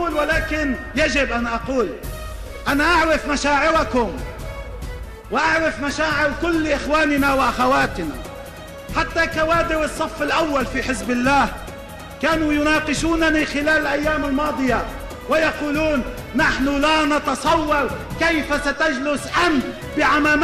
أقول، ولكن يجب أن أقول. أنا أعرف مشاعركم وأعرف مشاعر كل إخواننا وأخواتنا، حتى كوادر الصف الأول في حزب الله كانوا يناقشونني خلال الأيام الماضية ويقولون: نحن لا نتصور كيف ستجلس أنت بعمامة